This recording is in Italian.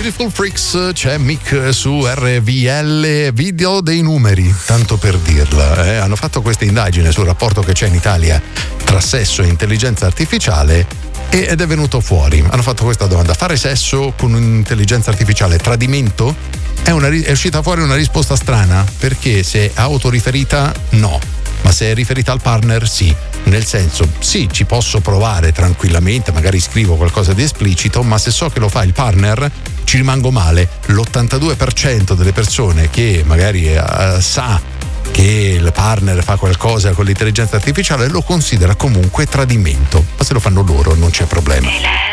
Beautiful Freaks, c'è Mick su RVL. Video dei numeri, tanto per dirla. Hanno fatto questa indagine sul rapporto che c'è in Italia tra sesso e intelligenza artificiale ed è venuto fuori. Hanno fatto questa domanda: fare sesso con un'intelligenza artificiale tradimento? È uscita fuori una risposta strana, perché se è autoriferita no, ma se è riferita al partner sì. Nel senso, sì, ci posso provare tranquillamente, magari scrivo qualcosa di esplicito, ma se so che lo fa il partner ci rimango male. L'82% delle persone che magari sa che il partner fa qualcosa con l'intelligenza artificiale lo considera comunque tradimento, ma se lo fanno loro non c'è problema.